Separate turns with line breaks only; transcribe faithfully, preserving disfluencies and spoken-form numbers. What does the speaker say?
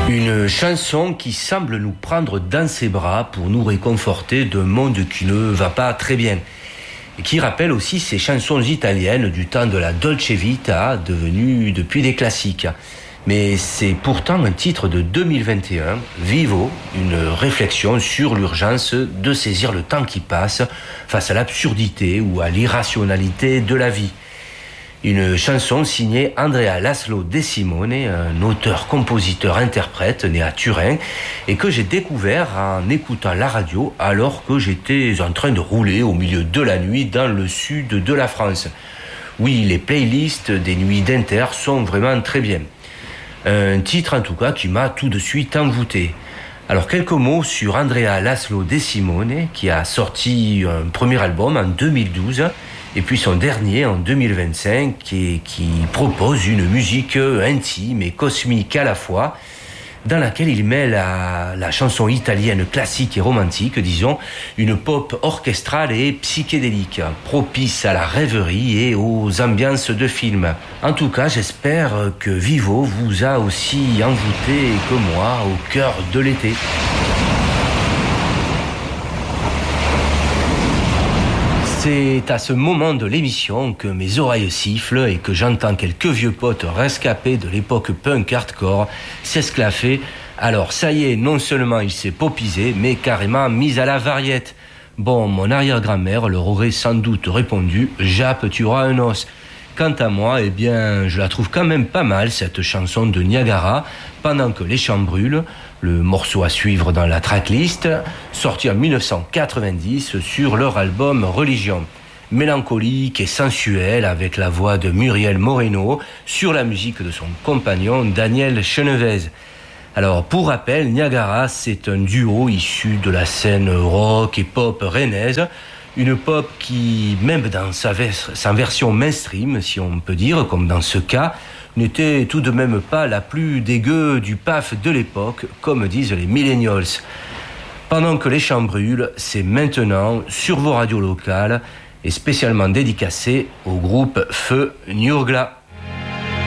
Une chanson qui semble nous prendre dans ses bras pour nous réconforter d'un monde qui ne va pas très bien. Et qui rappelle aussi ces chansons italiennes du temps de la Dolce Vita, devenues depuis des classiques. Mais c'est pourtant un titre de deux mille vingt et un, Vivo, une réflexion sur l'urgence de saisir le temps qui passe face à l'absurdité ou à l'irrationalité de la vie. Une chanson signée Andrea Laszlo De Simone, un auteur-compositeur-interprète né à Turin et que j'ai découvert en écoutant la radio alors que j'étais en train de rouler au milieu de la nuit dans le sud de la France. Oui, les playlists des nuits d'Inter sont vraiment très bien. Un titre en tout cas qui m'a tout de suite envoûté. Alors quelques mots sur Andrea Laszlo De Simone qui a sorti un premier album en deux mille douze et puis son dernier en deux mille vingt-cinq qui, qui propose une musique intime et cosmique à la fois, dans laquelle il met la, la chanson italienne classique et romantique, disons, une pop orchestrale et psychédélique, propice à la rêverie et aux ambiances de films. En tout cas, j'espère que Vivo vous a aussi envoûté que moi au cœur de l'été. C'est à ce moment de l'émission que mes oreilles sifflent et que j'entends quelques vieux potes rescapés de l'époque punk hardcore s'esclaffer. Alors ça y est, non seulement il s'est popisé, mais carrément mis à la variette. Bon, mon arrière-grand-mère leur aurait sans doute répondu « Jappe, tu auras un os ». Quant à moi, eh bien, je la trouve quand même pas mal, cette chanson de Niagara, pendant que les champs brûlent, le morceau à suivre dans la tracklist, sorti en dix-neuf cent quatre-vingt-dix sur leur album Religion. Mélancolique et sensuel avec la voix de Muriel Moreno sur la musique de son compagnon Daniel Chenevez. Alors, pour rappel, Niagara, c'est un duo issu de la scène rock et pop rennaise, une pop qui, même dans sa, vers- sa version mainstream, si on peut dire, comme dans ce cas, n'était tout de même pas la plus dégueu du paf de l'époque, comme disent les millennials. Pendant que les champs brûlent, c'est maintenant sur vos radios locales et spécialement dédicacé au groupe Feu Niurgla.